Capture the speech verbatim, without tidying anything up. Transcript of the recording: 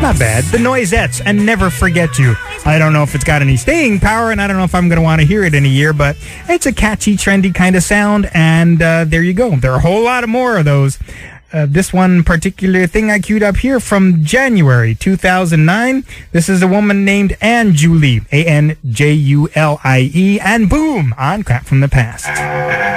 Not bad. The Noisettes and Never Forget You. I don't know if it's got any staying power, and I don't know if I'm going to want to hear it in a year, but it's a catchy, trendy kind of sound, and uh, there you go. There are a whole lot of more of those. Uh, this one particular thing I queued up here from January two thousand nine. This is a woman named Ann Julie, A N J U L I E, and boom, on Crap from the Past.